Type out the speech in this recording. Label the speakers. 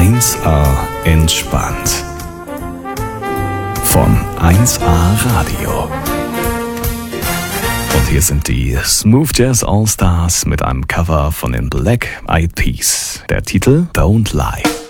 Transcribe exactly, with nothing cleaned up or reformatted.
Speaker 1: eins A entspannt. Von eins A Radio. Und hier sind die Smooth Jazz All Stars mit einem Cover von den Black Eyed Peas. Der Titel Don't Lie.